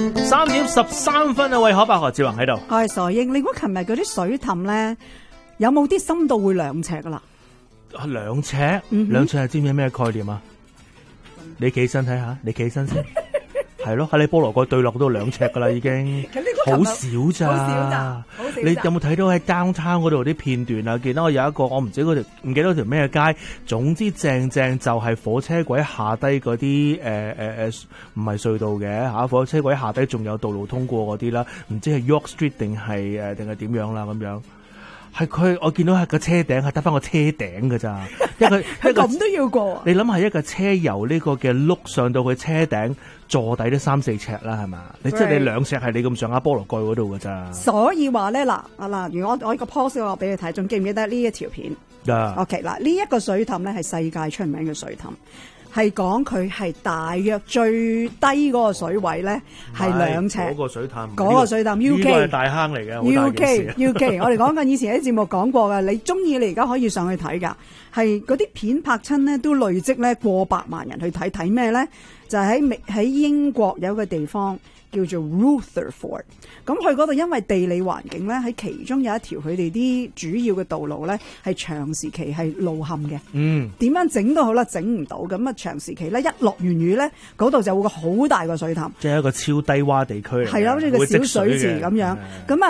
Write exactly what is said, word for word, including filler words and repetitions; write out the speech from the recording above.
三點十三分啊！喂，可伯何志宏喺度。 我係傻英，你估琴日嗰啲水凼咧，有冇啲深度會兩尺噶啦？ 兩尺，兩、嗯、尺係知唔知咩概念啊？你企起身睇下，你企起身先。係咯，喺你菠蘿蓋對落都兩尺噶啦，已經好少咋。好少咋。你有冇睇到喺 downtown 嗰度啲片段啊？見到我有一個，我唔知嗰條唔記得嗰條咩街，總之正正就係火車軌下低嗰啲誒誒誒，唔係隧道嘅嚇，火車軌下低仲有道路通過嗰啲啦，唔知係 York Street 定係誒定係點樣啦咁樣。係佢，我見到係個車頂係得翻個車頂㗎咋，一個一個咁都要過。 你諗下一個車由呢個嘅轆上到佢車頂，坐底都三四尺啦，係嘛？你即係你兩尺係你咁上下菠蘿蓋嗰度㗎咋。 所以話咧嗱啊嗱，如果我我呢個 post 我俾你睇，仲記唔記得呢一條片？ 啊、 OK 嗱，呢一個水凼咧係世界出名嘅水凼。係講佢係大約最低嗰個水位咧，係兩尺。嗰、那個水凼，嗰、那個水凼 U K 係大坑嚟嘅 ，U K U K。我哋講緊以前喺節目講過嘅，你中意你而家可以上去睇㗎。係嗰啲片拍親咧，都累積咧過百萬人去睇。睇咩咧？就係喺喺英國有個地方叫做 Rutherford。咁佢嗰度因為地理環境咧，喺其中有一條佢哋啲主要嘅道路咧，係長時期係路陷嘅。嗯，點樣整都好啦，整唔到。咁啊，長時期咧一落完雨咧，嗰度就會好大個水凼。 即係一個超低洼地區嚟嘅， 係啦，好似個小水池咁樣。咁啊。